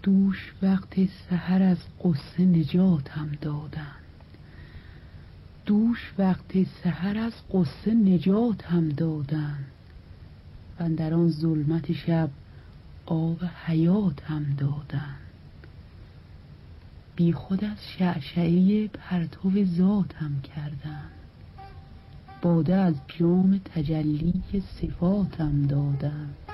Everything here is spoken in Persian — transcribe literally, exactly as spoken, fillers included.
دوش وقت سحر از غصه نجاتم دادن، دوش وقت سحر از غصه نجاتم دادن، واندر آن ظلمت شب آب حیاتم دادن. بی خود از شعشعه پرتو ذاتم کردن، باده از جام تجلی صفاتم دادن.